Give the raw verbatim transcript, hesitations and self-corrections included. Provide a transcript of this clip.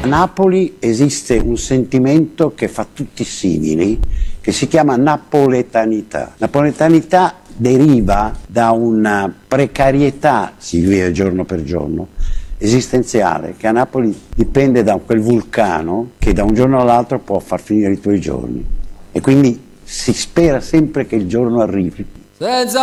Napoli esiste un sentimento che fa tutti simili, che si chiama napoletanità. Napoletanità deriva da una precarietà, si vive giorno per giorno, esistenziale, che a Napoli dipende da quel vulcano che da un giorno all'altro può far finire i tuoi giorni. E quindi si spera sempre che il giorno arrivi. Senza